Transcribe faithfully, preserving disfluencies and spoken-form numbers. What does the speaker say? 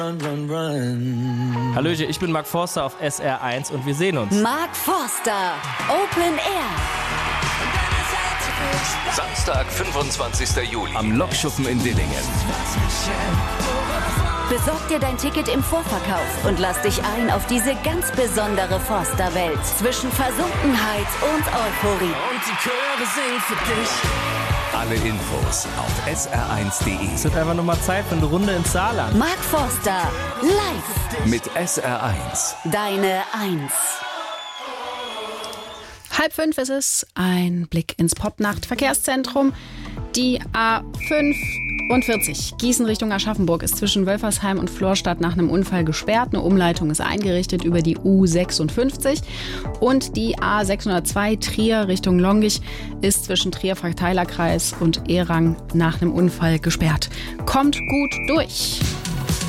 Hallöchen, ich bin Mark Forster auf S R eins und wir sehen uns. Mark Forster, Open Air. Samstag, fünfundzwanzigster Juli. Am Lokschuppen in Dillingen. Besorg dir dein Ticket im Vorverkauf und lass dich ein auf diese ganz besondere Forster-Welt zwischen Versunkenheit und Euphorie. Und die Chöre singen für dich. Alle Infos auf S R eins punkt de. Es wird einfach nur mal Zeit für eine Runde ins Saarland. Mark Forster, live. Mit S R eins. Deine Eins. Halb fünf ist es, ein Blick ins Popnacht-Verkehrszentrum. Die A fünfundvierzig Gießen Richtung Aschaffenburg ist zwischen Wölfersheim und Florstadt nach einem Unfall gesperrt. Eine Umleitung ist eingerichtet über die U sechsundfünfzig. Und die A sechshundertzwei Trier Richtung Longich ist zwischen Trier-Frachteilerkreis und Erang nach einem Unfall gesperrt. Kommt gut durch!